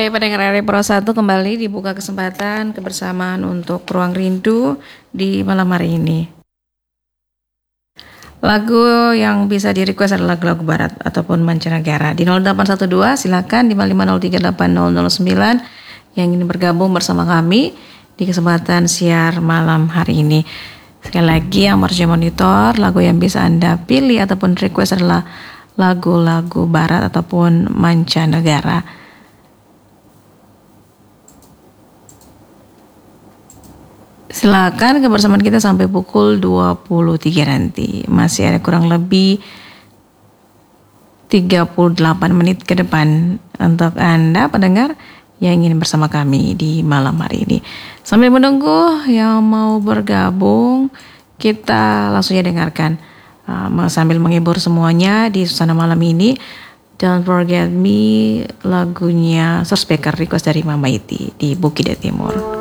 Oke, pendengar RRI Pro 1 kembali dibuka kesempatan kebersamaan untuk Ruang Rindu di malam hari ini. Lagu yang bisa di-request adalah lagu-lagu barat ataupun mancanegara. Di 0812 silakan, 5503809 yang ingin bergabung bersama kami di kesempatan siar malam hari ini. Sekali lagi, yang Marja Monitor, lagu yang bisa Anda pilih ataupun request adalah lagu-lagu barat ataupun mancanegara. Silakan kebersamaan kita sampai pukul 23 nanti. Masih ada kurang lebih 38 menit ke depan untuk Anda pendengar yang ingin bersama kami di malam hari ini. Sambil menunggu yang mau bergabung, kita langsung saja dengarkan sambil menghibur semuanya di suasana malam ini. Don't Forget Me, lagunya Surspeker request dari Mama Iti di Bukit Timur.